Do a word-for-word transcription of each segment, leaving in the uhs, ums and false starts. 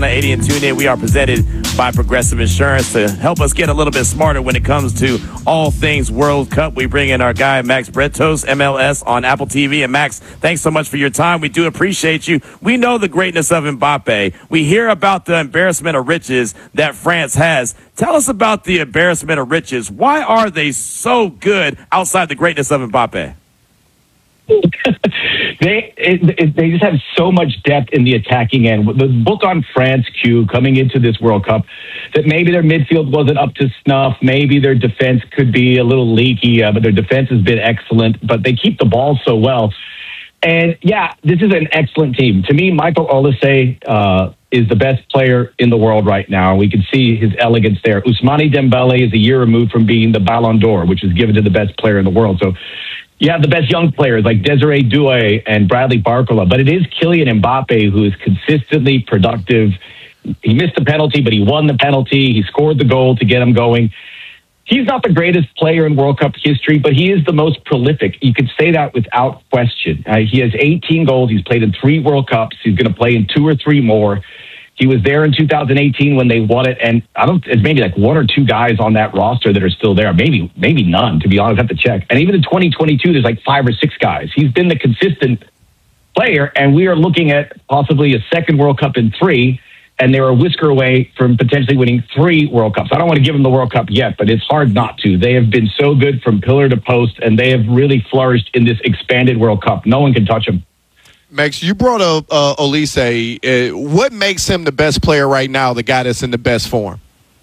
eighty and tune in. We are presented by Progressive Insurance to help us get a little bit smarter when it comes to all things World Cup. We bring in our guy, Max Bretos, M L S on Apple T V. And Max, thanks so much for your time. We do appreciate you. We know the greatness of Mbappe. We hear about the embarrassment of riches that France has. Tell us about the embarrassment of riches. Why are they so good outside the greatness of Mbappe? they it, it, they just have so much depth in the attacking end. The book on France, Q, coming into this World Cup, that maybe their midfield wasn't up to snuff. Maybe their defense could be a little leaky, uh, but their defense has been excellent. But they keep the ball so well. And, yeah, this is an excellent team. To me, Michael Olise uh, is the best player in the world right now. We can see his elegance there. Ousmane Dembele is a year removed from being the Ballon d'Or, which is given to the best player in the world. So you have the best young players like Desiree Doué and Bradley Barcola, but it is Kylian Mbappe who is consistently productive. He missed the penalty, but he won the penalty. He scored the goal to get him going. He's not the greatest player in World Cup history, but he is the most prolific. You could say that without question. Uh, he has eighteen goals. He's played in three World Cups. He's going to play in two or three more. He was there in two thousand eighteen when they won it, and I don't. It's maybe like one or two guys on that roster that are still there. Maybe, maybe none. To be honest, I have to check. And even in twenty twenty-two, there's like five or six guys. He's been the consistent player, and we are looking at possibly a second World Cup in three, and they're a whisker away from potentially winning three World Cups. I don't want to give them the World Cup yet, but it's hard not to. They have been so good from pillar to post, and they have really flourished in this expanded World Cup. No one can touch them. Max, you brought up uh, Olise. Uh, what makes him the best player right now, the guy that's in the best form?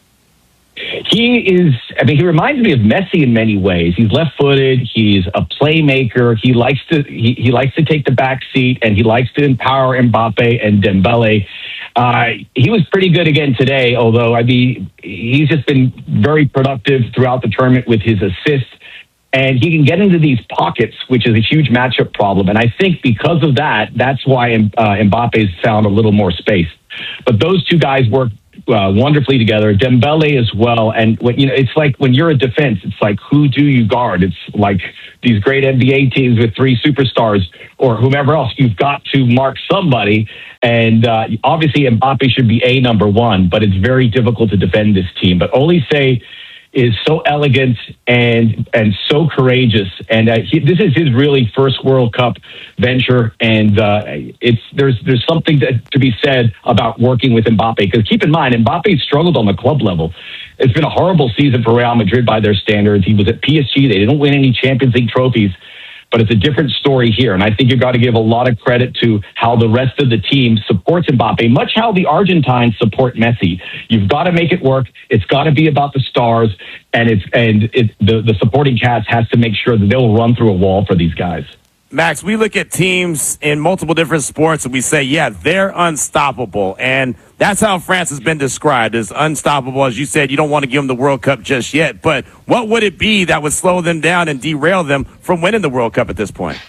He is, I mean, he reminds me of Messi in many ways. He's left-footed. He's a playmaker. He likes to he, he likes to take the back seat, and he likes to empower Mbappe and Dembele. Uh, he was pretty good again today, although, I mean, he's just been very productive throughout the tournament with his assists. And he can get into these pockets, which is a huge matchup problem. And I think because of that, that's why uh, Mbappe's found a little more space. But those two guys work uh, wonderfully together. Dembele as well. And when, you know, it's like when you're a defense, it's like, who do you guard? It's like these great N B A teams with three superstars or whomever else. You've got to mark somebody. And uh, obviously Mbappe should be a number one, but it's very difficult to defend this team. But Olise is so elegant and and so courageous, and uh, he, this is his really first World Cup venture, and uh, it's there's there's something to, to be said about working with Mbappe, because keep in mind, Mbappe struggled on the club level. It's been a horrible season for Real Madrid by their standards. He was at P S G. They didn't win any Champions League trophies, but it's a different story here. And I think you've got to give a lot of credit to how the rest of the team supports Mbappe, much how the Argentines support Messi. You've got to make it work. It's got to be about the stars, and it's and it, the, the supporting cast has to make sure that they'll run through a wall for these guys. Max, we look at teams in multiple different sports and we say, yeah, they're unstoppable. And that's how France has been described, as unstoppable. As you said, you don't want to give them the World Cup just yet. But what would it be that would slow them down and derail them from winning the World Cup at this point?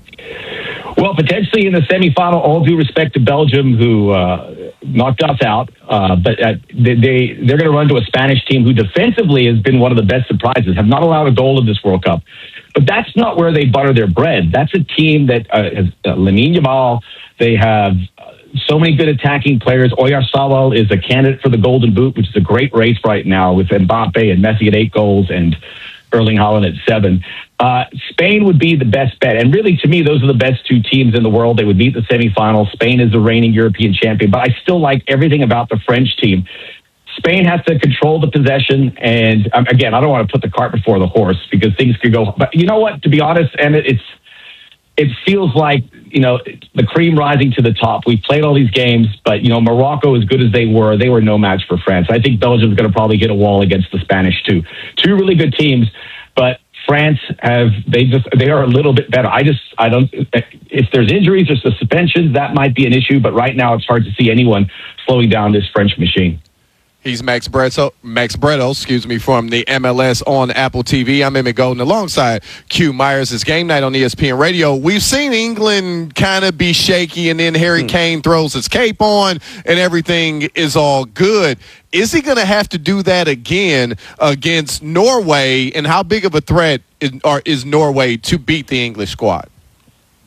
Well, potentially in the semifinal, all due respect to Belgium, who uh, knocked us out. Uh, but uh, they, they, they're going to run to a Spanish team who defensively has been one of the best surprises, have not allowed a goal in this World Cup. But that's not where they butter their bread. That's a team that uh, has uh, Lamine Yamal. They have uh, so many good attacking players. Oyarzabal is a candidate for the Golden Boot, which is a great race right now with Mbappe and Messi at eight goals and Erling Haaland at seven. Uh, Spain would be the best bet. And really, to me, those are the best two teams in the world. They would meet the semifinals. Spain is the reigning European champion. But I still like everything about the French team. Spain has to control the possession. And um, again, I don't want to put the cart before the horse because things could go. But you know what? To be honest, and it, it's it feels like, you know, the cream rising to the top. We've played all these games, but, you know, Morocco, as good as they were, they were no match for France. I think Belgium's going to probably hit a wall against the Spanish, too. Two really good teams, but France have, they just, they are a little bit better. I just, I don't, if there's injuries or suspensions, that might be an issue, but right now it's hard to see anyone slowing down this French machine. He's Max Bretos, Max Bretos, excuse me, from the M L S on Apple T V. I'm Emmett Golden alongside Q Myers. It's Game Night on E S P N Radio. We've seen England kind of be shaky, and then Harry mm. Kane throws his cape on, and everything is all good. Is he going to have to do that again against Norway, and how big of a threat is, or is Norway to beat the English squad?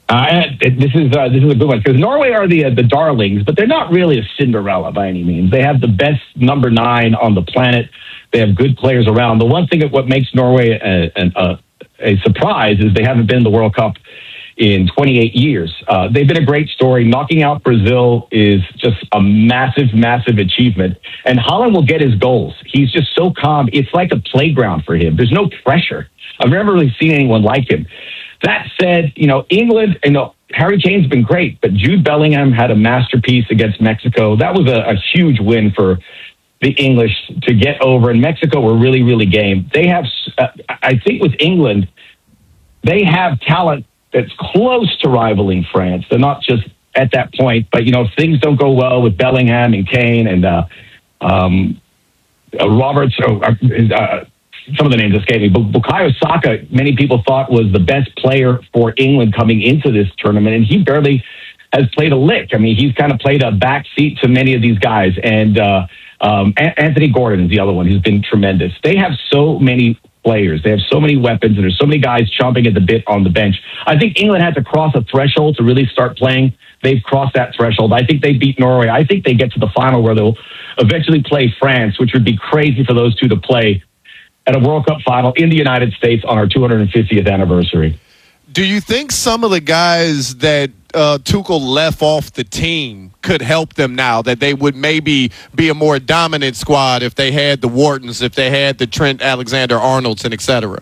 Uh, this is uh, this is a good one because Norway are the uh, the darlings, but they're not really a Cinderella by any means. They have the best number nine on the planet. They have good players around. The one thing that what makes Norway a, a, a surprise is they haven't been in the World Cup in twenty-eight years. Uh, they've been a great story. Knocking out Brazil is just a massive, massive achievement. And Haaland will get his goals. He's just so calm. It's like a playground for him. There's no pressure. I've never really seen anyone like him. That said, you know, England, you know, Harry Kane's been great, but Jude Bellingham had a masterpiece against Mexico. That was a, a huge win for the English to get over. And Mexico were really, really game. They have, uh, I think with England, they have talent that's close to rivaling France. They're not just at that point, but, you know, if things don't go well with Bellingham and Kane and uh, um, uh, Roberts, uh, uh, some of the names escape me, but Bukayo Saka, many people thought was the best player for England coming into this tournament, and he barely has played a lick. I mean, he's kind of played a backseat to many of these guys, and uh, um, Anthony Gordon is the other one who's been tremendous. They have so many players. They have so many weapons, and there's so many guys chomping at the bit on the bench. I think England had to cross a threshold to really start playing. They've crossed that threshold. I think they beat Norway. I think they get to the final where they'll eventually play France, which would be crazy for those two to play at a World Cup final in the United States on our two hundred fiftieth anniversary. Do you think some of the guys that uh, Tuchel left off the team could help them now, that they would maybe be a more dominant squad if they had the Whartons, if they had the Trent Alexander-Arnolds, and et cetera?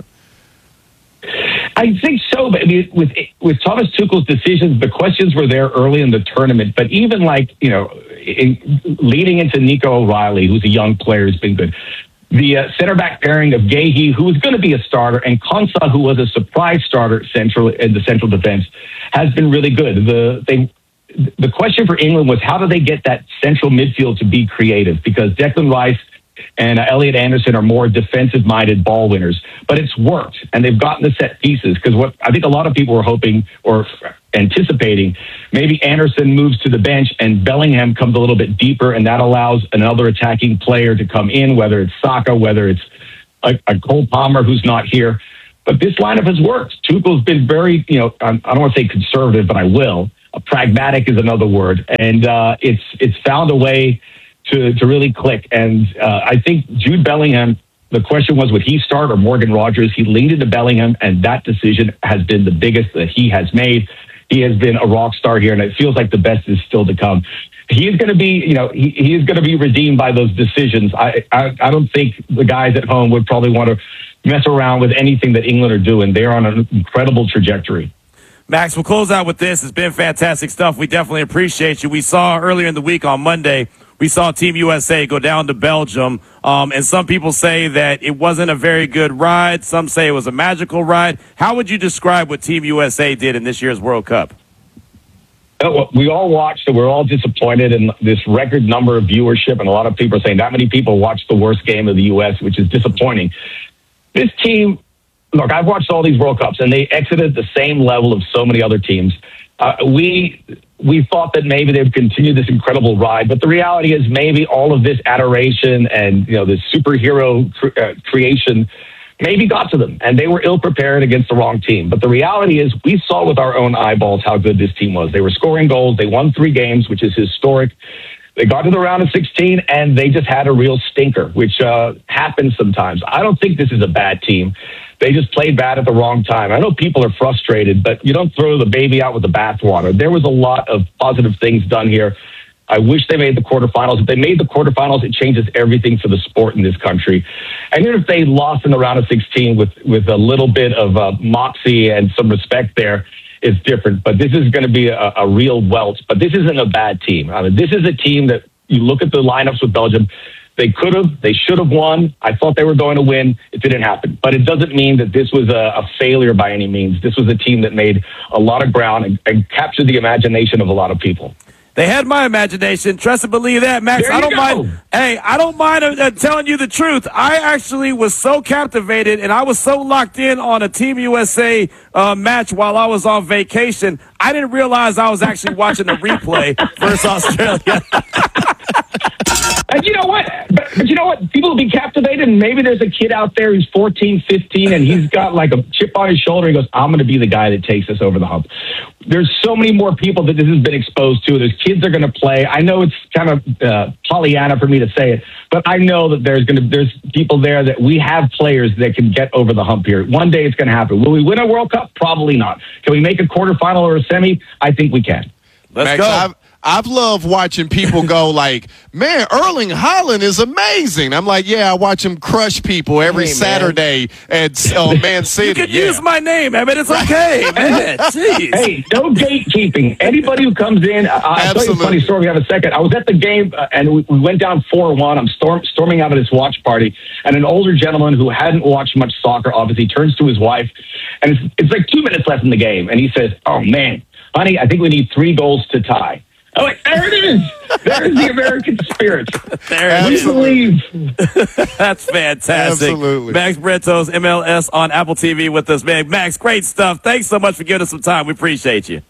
I think so, but I mean, with with Thomas Tuchel's decisions, the questions were there early in the tournament. But even like, you know, in, leading into Nico O'Reilly, who's a young player, has been good. The uh, center back pairing of Gahey, who was going to be a starter, and Konsa, who was a surprise starter central in the central defense, has been really good. The they, the question for England was how do they get that central midfield to be creative? Because Declan Rice and uh, Elliot Anderson are more defensive-minded ball winners, but it's worked, and they've gotten the set pieces. Because what I think a lot of people were hoping or anticipating, maybe Anderson moves to the bench and Bellingham comes a little bit deeper, and that allows another attacking player to come in, whether it's Saka, whether it's a, a Cole Palmer who's not here. But this lineup has worked. Tuchel's been very, you know, I don't want to say conservative, but I will. A pragmatic is another word, and uh, it's it's found a way to to really click. And uh, I think Jude Bellingham, the question was, would he start or Morgan Rogers? He leaned into Bellingham, and that decision has been the biggest that he has made. He has been a rock star here, and it feels like the best is still to come. He is going to be, you know, he, he is going to be redeemed by those decisions. I, I I don't think the guys at home would probably want to mess around with anything that England are doing. They're on an incredible trajectory. Max, we'll close out with this. It's been fantastic stuff. We definitely appreciate you. We saw earlier in the week on Monday, we saw Team U S A go down to Belgium, um, and some people say that it wasn't a very good ride. Some say it was a magical ride. How would you describe what Team U S A did in this year's World Cup? We all watched and we're all disappointed in this record number of viewership, and a lot of people are saying that many people watched the worst game of the U S, which is disappointing. This team, look, I've watched all these World Cups, and they exited the same level of so many other teams. Uh, we we thought that maybe they'd continue this incredible ride, but the reality is maybe all of this adoration and, you know, this superhero cre- uh, creation maybe got to them, and they were ill-prepared against the wrong team. But the reality is we saw with our own eyeballs how good this team was. They were scoring goals. They won three games, which is historic. They got to the round of sixteen, and they just had a real stinker, which uh, happens sometimes. I don't think this is a bad team. They just played bad at the wrong time. I know people are frustrated, but you don't throw the baby out with the bathwater. There was a lot of positive things done here. I wish they made the quarterfinals. If they made the quarterfinals, it changes everything for the sport in this country. And even if they lost in the round of sixteen with, with a little bit of uh, moxie and some respect there, it's different. But this is going to be a, a real welts. But this isn't a bad team. I mean, this is a team that you look at the lineups with Belgium. They could have, they should have won. I thought they were going to win. It didn't happen. But it doesn't mean that this was a, a failure by any means. This was a team that made a lot of ground and, and captured the imagination of a lot of people. They had my imagination. Trust and believe that, Max. I don't go. mind. Hey, I don't mind uh, telling you the truth. I actually was so captivated, and I was so locked in on a Team U S A uh, match while I was on vacation. I didn't realize I was actually watching the replay versus Australia. And you know what? But, but you know what? People will be captivated, and maybe there's a kid out there who's fourteen, fifteen, and he's got like a chip on his shoulder. He goes, I'm going to be the guy that takes us over the hump. There's so many more people that this has been exposed to. There's kids that are going to play. I know it's kind of uh, Pollyanna for me to say it, but I know that there's going to there's people there that we have players that can get over the hump here. One day it's going to happen. Will we win a World Cup? Probably not. Can we make a quarterfinal or a semi? I think we can. Let's Max, go. I've, I've loved watching people go like, man, Erling Haaland is amazing. I'm like, yeah, I watch him crush people every Hey, man. Saturday at uh, Man City. You can yeah. use my name, Emmett. It's okay, man. Jeez. Hey, no gatekeeping. Anybody who comes in, uh, I'll tell you a funny story. We have a second. I was at the game, uh, and we, we went down four one. I'm storm, storming out of this watch party, and an older gentleman who hadn't watched much soccer, obviously, turns to his wife, and it's, it's like two minutes left in the game, and he says, oh, man, honey, I think we need three goals to tie. I'm like, there it is. There's the American spirit. There it We is. believe. That's fantastic. Absolutely. Max Bretos, M L S on Apple T V with us, man. Max, great stuff. Thanks so much for giving us some time. We appreciate you.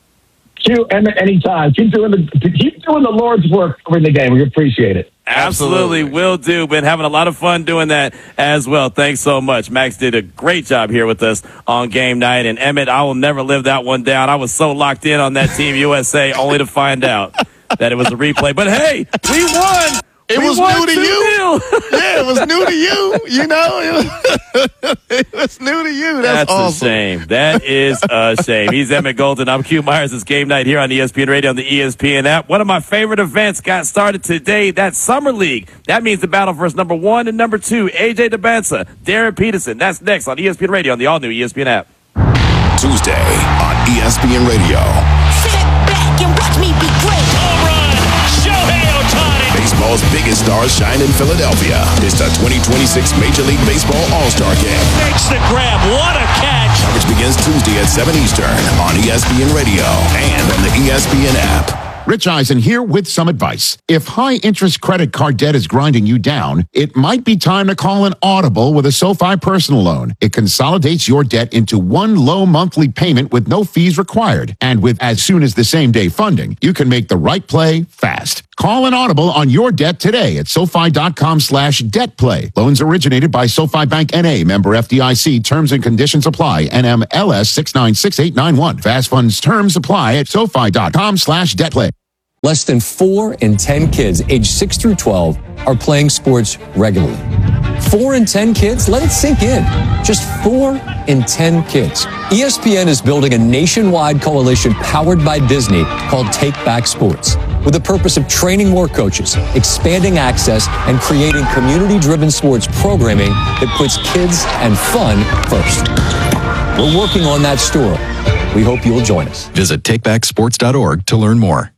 Q, Emmett, anytime. Keep doing the keep doing the Lord's work over in the game. We appreciate it. Absolutely, Absolutely. will do. Been having a lot of fun doing that as well. Thanks so much. Max did a great job here with us on game night. And Emmett, I will never live that one down. I was so locked in on that Team U S A only to find out that it was a replay. But hey, we won. It We was won new to two you. nil. Yeah, it was new to you. You know, it was, it was new to you. That's, That's awesome. a shame. That is a shame. He's Emmett Golden. I'm Q Myers. It's game night here on E S P N Radio on the E S P N app. One of my favorite events got started today. That's Summer League. That means the battle versus number one and number two, A J DeBansa, Darren Peterson. That's next on E S P N Radio on the all-new E S P N app. Tuesday on E S P N Radio. Sit back and watch me be great. Home run, Shohei Ohtani. Baseball's biggest stars shine in Philadelphia. It's the twenty twenty-six Major League Baseball All-Star Game. Makes the grab. What a catch. Coverage begins Tuesday at seven Eastern on E S P N Radio and on the E S P N app. Rich Eisen here with some advice. If high-interest credit card debt is grinding you down, it might be time to call an Audible with a SoFi personal loan. It consolidates your debt into one low monthly payment with no fees required. And with as soon as the same-day funding, you can make the right play fast. Call an Audible on your debt today at SoFi.com slash debt play. Loans originated by SoFi Bank N A, member F D I C. Terms and conditions apply. N M L S six nine six eight nine one. Fast funds terms apply at SoFi.com slash debt play. Less than four in ten kids aged six through twelve are playing sports regularly. Four in ten kids? Let it sink in. Just four in ten kids. E S P N is building a nationwide coalition powered by Disney called Take Back Sports, with the purpose of training more coaches, expanding access, and creating community-driven sports programming that puts kids and fun first. We're working on that story. We hope you'll join us. Visit take back sports dot org to learn more.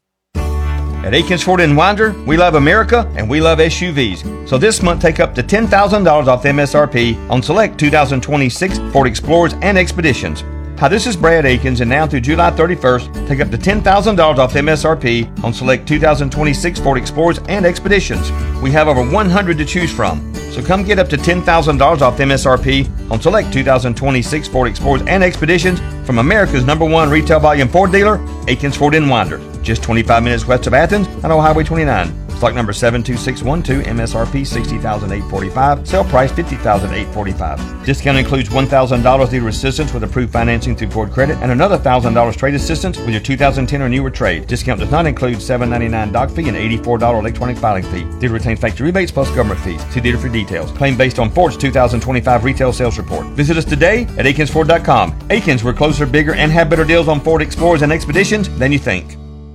At Akins Ford in Winder, we love America and we love S U Vs. So this month, take up to ten thousand dollars off M S R P on select two thousand twenty-six Ford Explorers and Expeditions. Hi, this is Brad Akins, and now through July thirty-first, take up to ten thousand dollars off M S R P on select two thousand twenty-six Ford Explorers and Expeditions. We have over one hundred to choose from. So come get up to ten thousand dollars off M S R P on select two thousand twenty-six Ford Explorers and Expeditions from America's number one retail volume Ford dealer, Akins Ford in Winder. Just twenty-five minutes west of Athens on Old Highway twenty-nine. Stock number seven two six one two, M S R P sixty thousand eight hundred forty-five dollars, sale price fifty thousand eight hundred forty-five dollars. Discount includes one thousand dollars dealer assistance with approved financing through Ford Credit and another one thousand dollars trade assistance with your two thousand ten or newer trade. Discount does not include seven ninety-nine doc fee and eighty-four dollars electronic filing fee. Dealer retains factory rebates plus government fees. See dealer for details. Claim based on Ford's two thousand twenty-five retail sales report. Visit us today at Akins Ford dot com. Akins, we're closer, bigger, and have better deals on Ford Explorers and Expeditions than you think.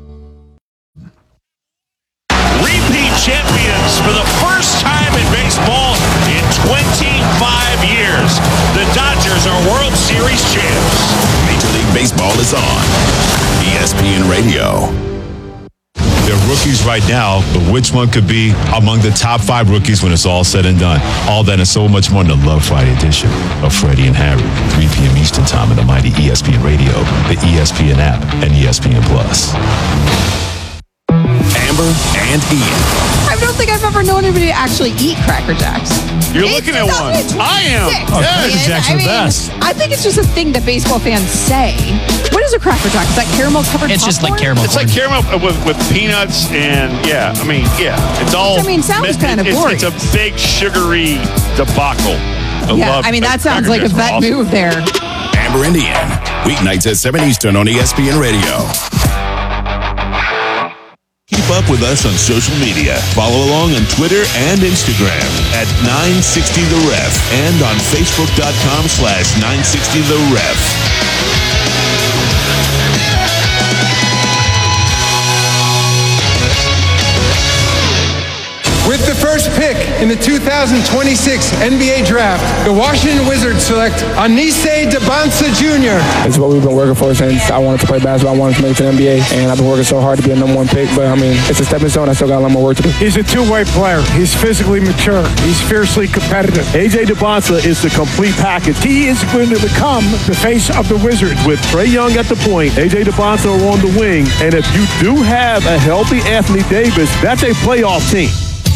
Repeat champions for the first time in baseball in twenty-five years. The Dodgers are World Series champs. Major League Baseball is on E S P N Radio. They're rookies right now, but which one could be among the top five rookies when it's all said and done? All that and so much more in the Love Friday edition of Freddie and Harry, three p.m. Eastern Time on the mighty E S P N Radio, the E S P N app, and E S P N Plus. Amber and Ian. I don't think I've ever known anybody to actually eat Cracker Jacks. You're It's looking at one. I am. Oh, Yes. Cracker Jacks are I the mean, best. I think it's just a thing that baseball fans say. What is a Cracker Jack? Is that caramel covered It's just like popcorn? caramel. It's like caramel with, with peanuts and yeah. I mean yeah. It's all. Which, I mean, sounds it- kind of it's, glorious. it's a big sugary debacle. I Yeah, love I mean, that sounds Cracker like a Jacks are vet awesome. move there. Amber and Ian. Weeknights at seven Eastern on E S P N Radio. Keep up with us on social media. Follow along on Twitter and Instagram at nine sixty the ref and on Facebook.com slash 960 the ref. With the first pick in the two thousand twenty-six N B A Draft, the Washington Wizards select Anise Debonsa Junior It's what we've been working for since I wanted to play basketball. I wanted to make it to the N B A, and I've been working so hard to be a number one pick. But, I mean, it's a stepping stone. I still got a lot more work to do. He's a two-way player. He's physically mature. He's fiercely competitive. A J Debonsa is the complete package. He is going to become the face of the Wizards with Trae Young at the point, A J Debonsa on the wing. And if you do have a healthy Anthony Davis, that's a playoff team.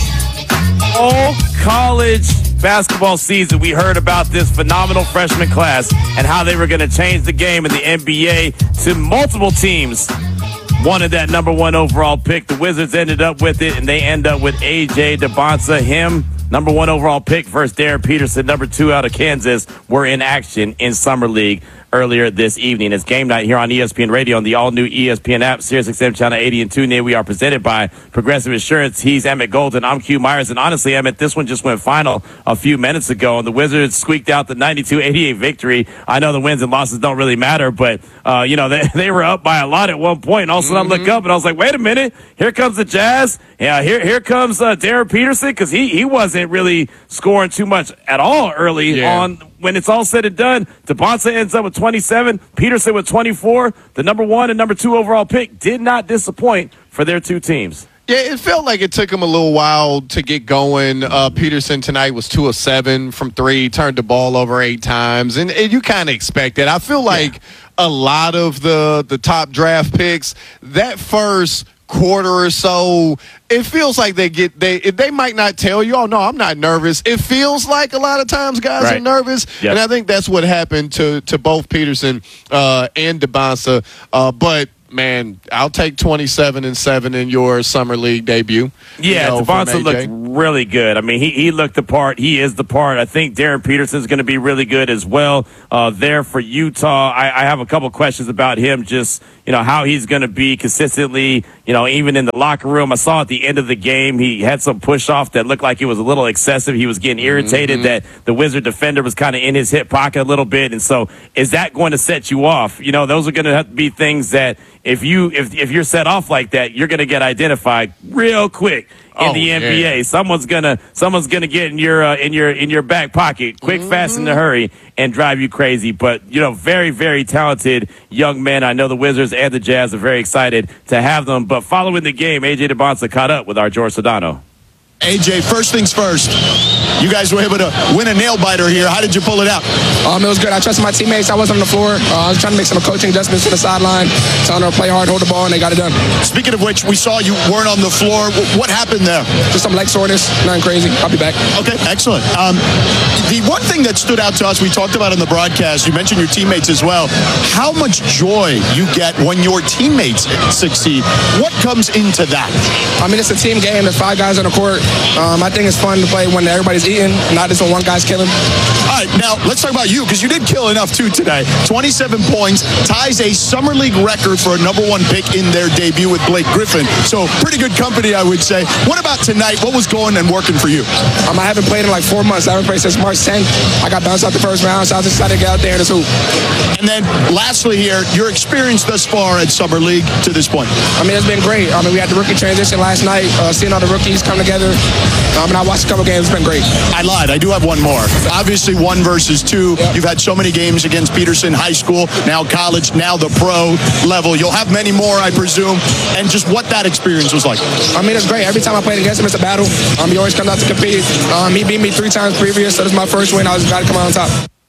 All college basketball season, we heard about this phenomenal freshman class and how they were going to change the game in the N B A. To multiple teams wanted that number one overall pick. The Wizards ended up with it, and they end up with A J Debonsa. Him, number one overall pick versus Darren Peterson, number two out of Kansas, were in action in Summer League earlier this evening. It's game night here on E S P N Radio on the all-new E S P N app, Sirius X M Channel eighty and TuneIn. We are presented by Progressive Insurance. He's Emmett Golden. I'm Q Myers. And honestly, Emmett, this one just went final a few minutes ago, and the Wizards squeaked out the ninety-two eighty-eight victory. I know the wins and losses don't really matter, but, uh, you know, they, they were up by a lot at one point. And all of a sudden mm-hmm. I look up, and I was like, wait a minute. Here comes the Jazz. Yeah, here here comes uh, Darren Peterson, because he, he wasn't really scoring too much at all early yeah. on. When it's all said and done, Debonsa ends up with twenty-seven, Peterson with twenty-four. The number one and number two overall pick did not disappoint for their two teams. Yeah, it felt like it took him a little while to get going. Uh, Peterson tonight was two of seven from three, turned the ball over eight times, and, and you kind of expect that. I feel like yeah. a lot of the the top draft picks, that first quarter or so, it feels like they get they they might not tell you, oh no, I'm not nervous. It feels like a lot of times guys right. are nervous, yep. and I think that's what happened to to both Peterson uh, and Debonsa. Uh, but man, I'll take twenty-seven and seven in your summer league debut. Yeah, you know, Debonsa looked really good. I mean, he he looked the part. He is the part. I think Darren Peterson's going to be really good as well uh, there for Utah. I, I have a couple questions about him. Just you know how he's going to be consistently. You know, even in the locker room, I saw at the end of the game he had some push off that looked like it was a little excessive. He was getting irritated mm-hmm. that the Wizard defender was kind of in his hip pocket a little bit, and so is that going to set you off? You know, those are going to have to be things that. If you if if you're set off like that, you're going to get identified real quick in oh, the N B A. Yeah. Someone's gonna someone's gonna get in your uh, in your in your back pocket, quick, mm-hmm. fast, in a hurry, and drive you crazy. But you know, very very talented young men. I know the Wizards and the Jazz are very excited to have them. But following the game, A J Debonsa caught up with our George Sedano. A J, first things first, you guys were able to win a nail-biter here. How did you pull it out? Um, it was good. I trusted my teammates. I wasn't on the floor. Uh, I was trying to make some coaching adjustments to the sideline, telling them to play hard, hold the ball, and they got it done. Speaking of which, we saw you weren't on the floor. What happened there? Just some leg soreness, nothing crazy. I'll be back. Okay, excellent. Um, the one thing that stood out to us, we talked about in the broadcast, you mentioned your teammates as well, how much joy you get when your teammates succeed. What comes into that? I mean, it's a team game. There's five guys on the court. Um, I think it's fun to play when everybody's eating, not just when one guy's killing. All right, now let's talk about you, because you did kill enough too today. twenty-seven points, ties a summer league record for a number one pick in their debut with Blake Griffin. So pretty good company, I would say. What about tonight? What was going and working for you? Um, I haven't played in like four months. I haven't played since March tenth. I got bounced out the first round, so I was excited to get out there and just hoop. And then lastly here, your experience thus far at Summer League to this point. I mean, it's been great. I mean, we had the rookie transition last night, uh, seeing all the rookies come together. Um, and I watched a couple games. It's been great. I lied. I do have one more. Obviously, one versus two. Yep. You've had so many games against Peterson, high school, now college, now the pro level. You'll have many more, I presume. And just what that experience was like. I mean, it's great. Every time I played against him, it's a battle. Um, he always comes out to compete. Um, he beat me three times previous, so this is my first win. I was got to come out on top.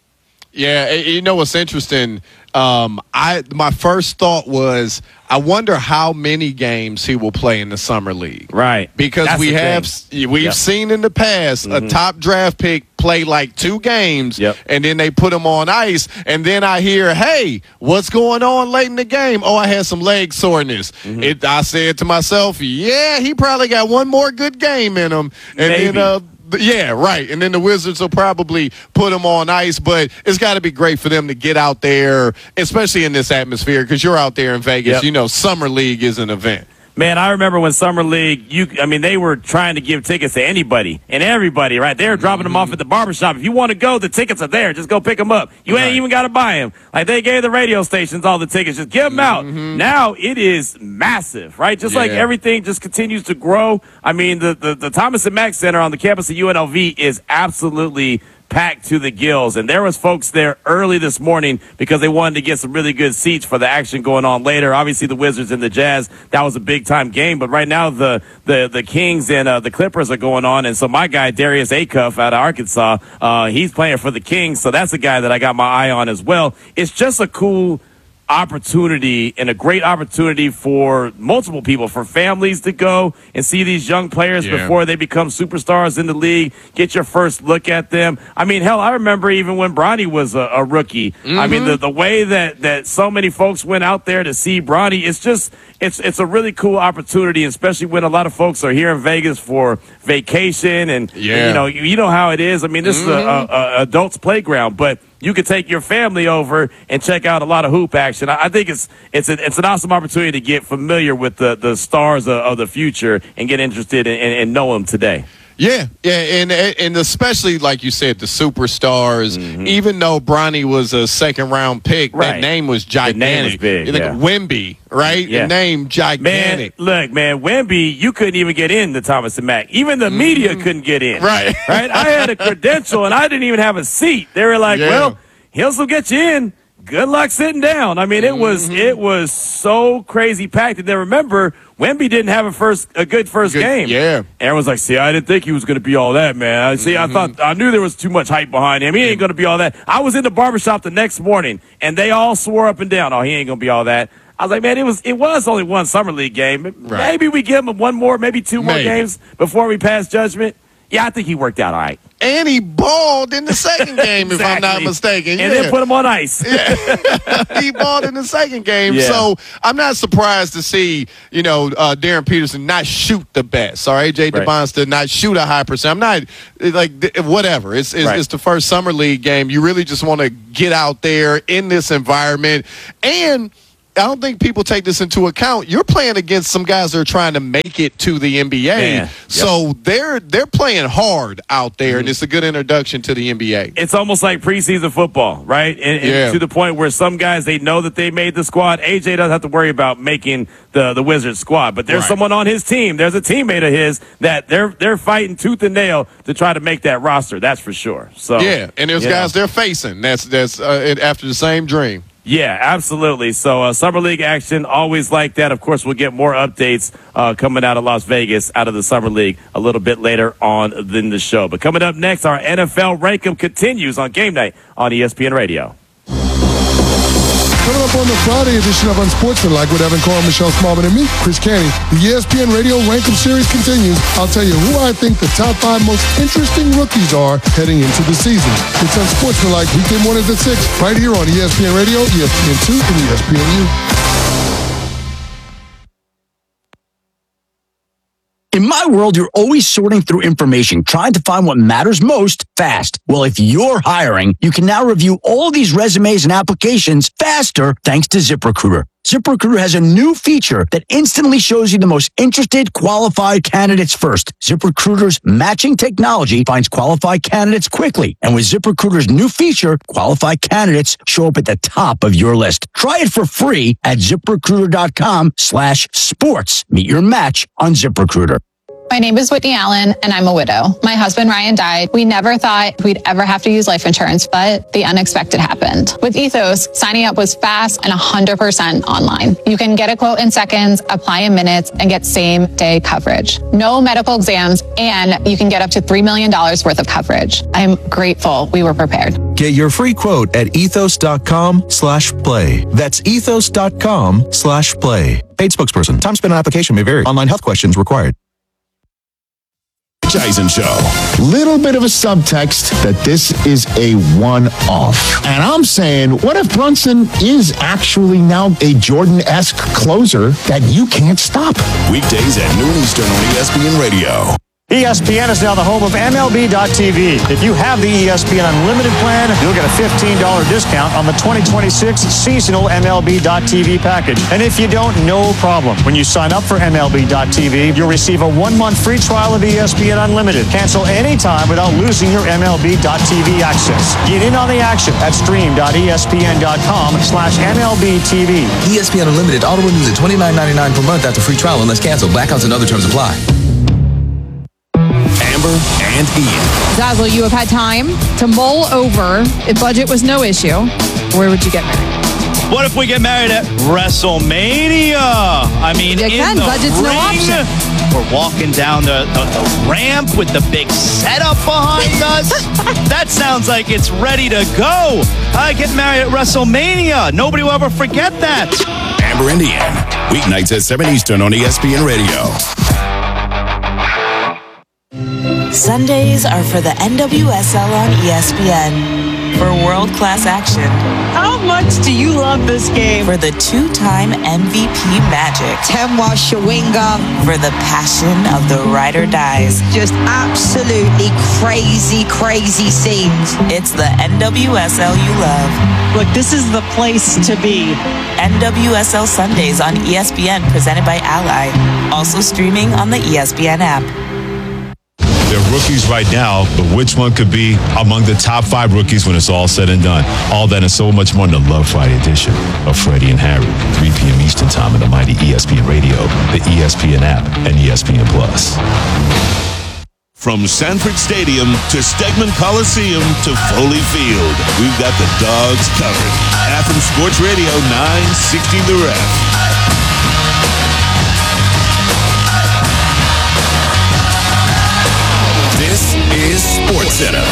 Yeah, you know what's interesting? Um, I my first thought was, I wonder how many games he will play in the summer league. Right, because That's we the have thing. we've Yep. seen in the past Mhm. a top draft pick play like two games, Yep. and then they put him on ice, and then I hear, "Hey, what's going on late in the game? Oh, I had some leg soreness." Mhm. It, I said to myself, "Yeah, he probably got one more good game in him," and Maybe. then. Uh, Yeah, right. And then the Wizards will probably put him on ice, but it's got to be great for them to get out there, especially in this atmosphere, because you're out there in Vegas. Yep. You know, Summer League is an event. Man, I remember when Summer League, you, I mean, they were trying to give tickets to anybody and everybody, right? They were dropping them off at the barbershop. If you want to go, the tickets are there. Just go pick them up. You ain't Right. even got to buy them. Like, they gave the radio stations all the tickets. Just give them out. Now it is massive, right? Just like Yeah. everything just continues to grow. I mean, the, the, the Thomas and Mack Center on the campus of U N L V is absolutely packed to the gills, and there was folks there early this morning because they wanted to get some really good seats for the action going on later. Obviously, the Wizards and the Jazz, that was a big time game, but right now the the the Kings and uh, the Clippers are going on, and so my guy Darius Acuff out of Arkansas, uh, he's playing for the Kings, so that's a guy that I got my eye on as well. It's just a cool opportunity and a great opportunity for multiple people, for families to go and see these young players Yeah. before they become superstars in the league, get your first look at them. I mean, hell, I remember even when Bronny was a, a rookie. I mean, the, the way that, that so many folks went out there to see Bronny, it's just, it's, it's a really cool opportunity, especially when a lot of folks are here in Vegas for vacation and, Yeah. and, you know, you, you know how it is. I mean, this is a, a, a adult's playground, but you could take your family over and check out a lot of hoop action. I, I think it's it's a, it's an awesome opportunity to get familiar with the, the stars of, of the future and get interested in, and, and know them today. Yeah, yeah, and and especially like you said, the superstars. Mm-hmm. Even though Bronny was a second round pick, Right. that name was gigantic. The name was big, Like yeah. Wemby, right? Yeah. The name Man, gigantic. look, man, Wemby, you couldn't even get in the Thomas and Mack. Even the media couldn't get in. Right. Right? I had a credential and I didn't even have a seat. They were like, Yeah. well, he'll still get you in. Good luck sitting down. I mean, it was it was so crazy packed. And then remember, Wemby didn't have a first a good first Good- game. yeah. Everyone's like, see, I didn't think he was going to be all that, man. I see, I thought I knew there was too much hype behind him. He ain't going to be all that. I was in the barbershop the next morning, and they all swore up and down, oh, he ain't going to be all that. I was like, man, it was it was only one summer league game. Maybe we give him one more, maybe two more Maybe. games before we pass judgment. Yeah, I think he worked out all right. And he balled in the second game, if I'm not Exactly. mistaken. And Yeah. then put him on ice. He balled in the second game. Yeah. So I'm not surprised to see, you know, uh, Darren Peterson not shoot the best. Or A J Right. DeBonsta not shoot a high percent. I'm not, like, th- whatever. It's, it's, Right. it's the first summer league game. You really just want to get out there in this environment. And I don't think people take this into account. You're playing against some guys that are trying to make it to the N B A. Man, yep. So they're they're playing hard out there, and it's a good introduction to the N B A. It's almost like preseason football, right? And, and Yeah. to the point where some guys, they know that they made the squad. A J doesn't have to worry about making the, the Wizards squad, but there's Right. someone on his team. There's a teammate of his that they're they're fighting tooth and nail to try to make that roster. That's for sure. So Yeah, and there's you guys know. they're facing. That's that's uh, after the same dream. Yeah, absolutely. So uh, Summer League action, always like that. Of course, we'll get more updates uh, coming out of Las Vegas, out of the Summer League, a little bit later on in the show. But coming up next, our N F L Rankem continues on Game Night on E S P N Radio. Coming up on the Friday edition of Unsportsmanlike with Evan Carl, Michelle Smallman, and me, Chris Canty. The E S P N Radio Rankem Series continues. I'll tell you who I think the top five most interesting rookies are heading into the season. It's Unsportsmanlike, weekday mornings at six, right here on E S P N Radio, E S P N two, and E S P N U. In my world, you're always sorting through information, trying to find what matters most fast. Well, if you're hiring, you can now review all these resumes and applications faster thanks to ZipRecruiter. ZipRecruiter has a new feature that instantly shows you the most interested, qualified candidates first. ZipRecruiter's matching technology finds qualified candidates quickly. And with ZipRecruiter's new feature, qualified candidates show up at the top of your list. Try it for free at ZipRecruiter.com slash sports. Meet your match on ZipRecruiter. My name is Whitney Allen, and I'm a widow. My husband, Ryan, died. We never thought we'd ever have to use life insurance, but the unexpected happened. With Ethos, signing up was fast and one hundred percent online. You can get a quote in seconds, apply in minutes, and get same-day coverage. No medical exams, and you can get up to three million dollars worth of coverage. I'm grateful we were prepared. Get your free quote at ethos.com slash play. That's ethos.com slash play. Paid spokesperson. Time spent on application may vary. Online health questions required. Eisen Show. Little bit of a subtext that this is a one-off. And I'm saying, what if Brunson is actually now a Jordan-esque closer that you can't stop? Weekdays at noon Eastern on E S P N Radio. E S P N is now the home of M L B dot T V. If you have the E S P N Unlimited plan, you'll get a fifteen dollars discount on the twenty twenty-six seasonal M L B dot T V package. And if you don't, no problem. When you sign up for M L B dot T V, you'll receive a one-month free trial of E S P N Unlimited. Cancel anytime without losing your M L B dot T V access. Get in on the action at stream.espn.com slash MLBTV. E S P N Unlimited auto renews at twenty-nine ninety-nine per month after free trial unless canceled. Blackouts and other terms apply. Amber and Ian. Zazzle, you have had time to mull over. If budget was no issue, where would you get married? What if we get married at WrestleMania? I mean, You in can. the Budget's ring, no option. we're walking down the, the, the ramp with the big setup behind us. That sounds like it's ready to go. I get married at WrestleMania. Nobody will ever forget that. Amber and Ian. Weeknights at seven Eastern on E S P N Radio. Sundays are for the N W S L on E S P N. For world-class action. How much do you love this game? For the two-time M V P magic. Temwa Shawinga. For the passion of the ride or dies. Just absolutely crazy, crazy scenes. It's the N W S L you love. Look, this is the place to be. N W S L Sundays on E S P N, presented by Ally. Also streaming on the E S P N app. They're rookies right now, but which one could be among the top five rookies when it's all said and done? All that and so much more in the Love Friday edition of Freddie and Harry, three p.m. Eastern Time on the mighty E S P N Radio, the E S P N app, and E S P N Plus. From Sanford Stadium to Stegman Coliseum to Foley Field, we've got the dogs covered. Athens Sports Radio, nine sixty The Ref. This is SportsCenter.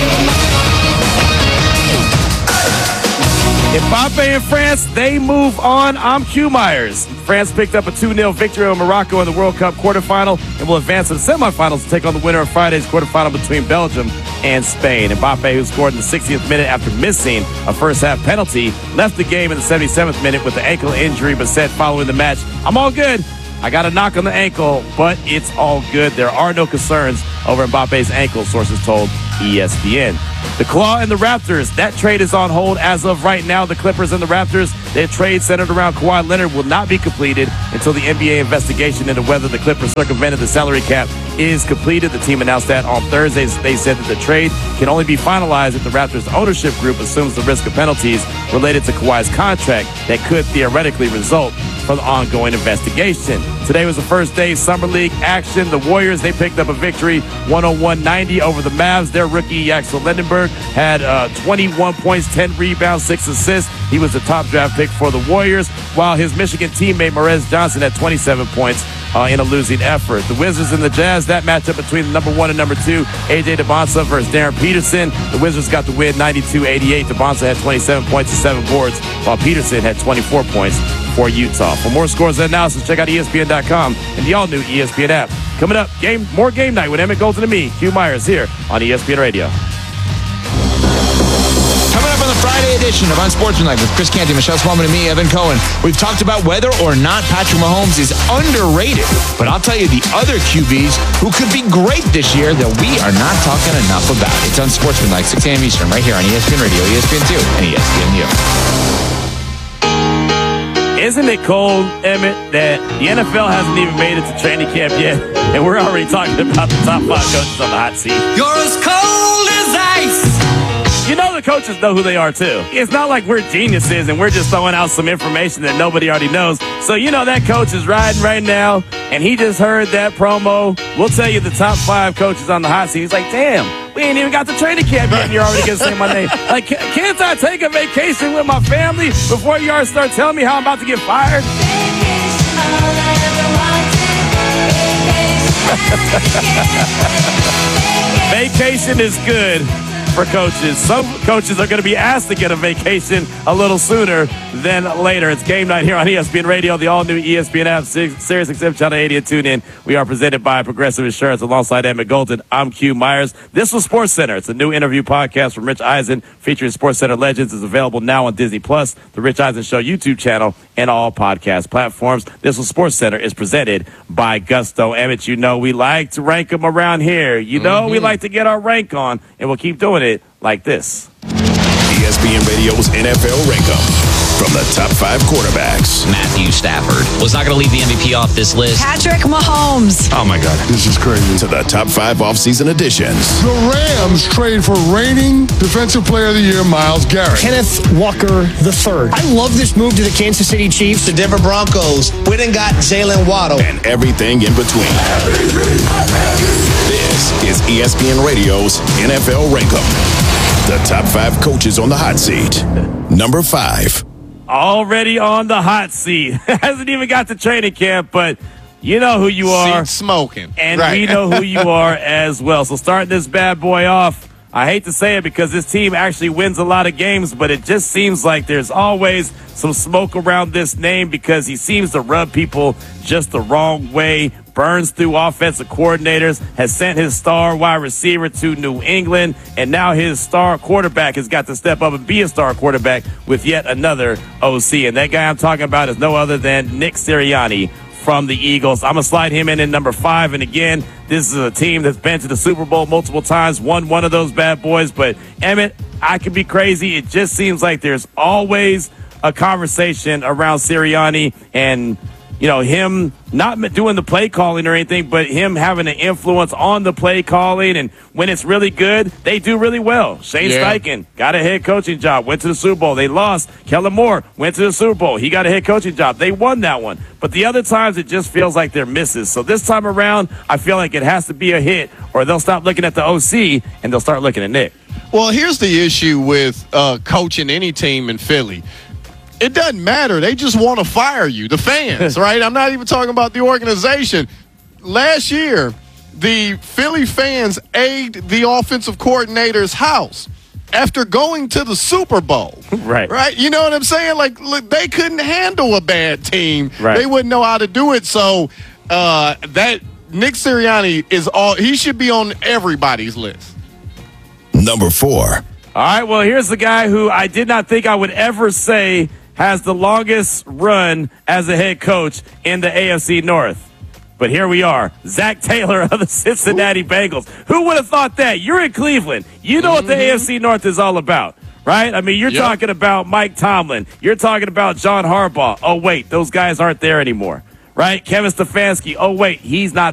Mbappe and France, they move on. I'm Q Myers. France picked up a two nil victory over Morocco in the World Cup quarterfinal and will advance to the semifinals to take on the winner of Friday's quarterfinal between Belgium and Spain. Mbappe, who scored in the sixtieth minute after missing a first-half penalty, left the game in the seventy-seventh minute with an ankle injury, but said following the match, "I'm all good. I got a knock on the ankle, but it's all good. There are no concerns over Mbappe's ankle," sources told E S P N. The Claw and the Raptors, that trade is on hold as of right now. The Clippers and the Raptors, their trade centered around Kawhi Leonard, will not be completed until the N B A investigation into whether the Clippers circumvented the salary cap is completed. The team announced that on Thursday. They said that the trade can only be finalized if the Raptors ownership group assumes the risk of penalties related to Kawhi's contract that could theoretically result from the ongoing investigation. Today was the first day Summer League action. The Warriors, they picked up a victory one oh one ninety over the Mavs. Their rookie, Axel Lindenberg, had uh, twenty-one points, ten rebounds, six assists. He was the top draft pick for the Warriors, while his Michigan teammate, Morez Johnson, had twenty-seven points uh, in a losing effort. The Wizards and the Jazz, that matchup between the number one and number two, A J DeBonsa versus Darren Peterson. The Wizards got the win ninety-two eighty-eight. DeBonsa had twenty-seven points and seven boards, while Peterson had twenty-four points for Utah. For more scores and analysis, check out E S P N dot com and the all-new E S P N app. Coming up, game more game night with Emmett Golden and me, Q Myers, here on E S P N Radio. Coming up on the Friday edition of Unsportsmanlike with Chris Canty, Michelle Smallman, and me, Evan Cohen. We've talked about whether or not Patrick Mahomes is underrated. But I'll tell you the other Q Bs who could be great this year that we are not talking enough about. It's Unsportsmanlike, six a.m. Eastern, right here on E S P N Radio, E S P N two, and E S P N U. Isn't it cold, Emmett, that the N F L hasn't even made it to training camp yet, and we're already talking about the top five coaches on the hot seat? You're as cold as ice. You know the coaches know who they are, too. It's not like we're geniuses and we're just throwing out some information that nobody already knows. So you know that coach is riding right now, and he just heard that promo. We'll tell you the top five coaches on the hot seat. He's like, damn, we ain't even got the training camp yet, and you're already going to say my name. Like, can't I take a vacation with my family before you already start telling me how I'm about to get fired? Vacation is good for coaches. Some coaches are going to be asked to get a vacation a little sooner than later. It's game night here on E S P N Radio, the all-new E S P N app, Sirius X M Channel eighty, and tune in. We are presented by Progressive Insurance alongside Emmett Golden. I'm Q Myers. This was Sports Center. It's a new interview podcast from Rich Eisen featuring Sports Center legends. Is available now on Disney Plus, the Rich Eisen Show YouTube channel, and all podcast platforms. This was Sports Center is presented by Gusto. Emmett, you know we like to rank them around here. You know mm-hmm. we like to get our rank on, and we'll keep doing it like this. E S P N Radio's N F L Rank-Em. From the top five quarterbacks. Matthew Stafford was not going to leave the M V P off this list. Patrick Mahomes. Oh, my God. This is crazy. To the top five offseason additions. The Rams trade for reigning Defensive Player of the Year, Myles Garrett. Kenneth Walker the third. I love this move to the Kansas City Chiefs. The Denver Broncos went and got Jalen Waddle. And everything in between. This is E S P N Radio's N F L Rank-Em. The top five coaches on the hot seat. Number five. Already on the hot seat. Hasn't even got to training camp, but you know who you are. Seat smoking. And right. we know who you are as well. So starting this bad boy off, I hate to say it because this team actually wins a lot of games, but it just seems like there's always some smoke around this name because he seems to rub people just the wrong way. Burns through offensive coordinators, has sent his star wide receiver to New England, and now his star quarterback has got to step up and be a star quarterback with yet another O C. And that guy I'm talking about is no other than Nick Sirianni from the Eagles. I'm going to slide him in at number five. And again, this is a team that's been to the Super Bowl multiple times, won one of those bad boys. But Emmett, I could be crazy. It just seems like there's always a conversation around Sirianni and, you know, him not doing the play calling or anything, but him having an influence on the play calling. And when it's really good, they do really well. Shane yeah. Steichen got a head coaching job, went to the Super Bowl. They lost. Kellen Moore went to the Super Bowl. He got a head coaching job. They won that one. But the other times, it just feels like they're misses. So this time around, I feel like it has to be a hit, or they'll stop looking at the O C and they'll start looking at Nick. Well, here's the issue with uh, coaching any team in Philly. It doesn't matter. They just want to fire you, the fans, right? I'm not even talking about the organization. Last year, the Philly fans egged the offensive coordinator's house after going to the Super Bowl. Right. Right? You know what I'm saying? Like, look, they couldn't handle a bad team. Right. They wouldn't know how to do it. So uh, that Nick Sirianni is all – he should be on everybody's list. Number four. All right, well, here's the guy who I did not think I would ever say – has the longest run as a head coach in the A F C North. But here we are, Zach Taylor of the Cincinnati Ooh. Bengals. Who would have thought that? You're in Cleveland. You know mm-hmm. what the A F C North is all about, right? I mean, you're yep. talking about Mike Tomlin. You're talking about John Harbaugh. Oh, wait, those guys aren't there anymore, right? Kevin Stefanski. Oh, wait, he's not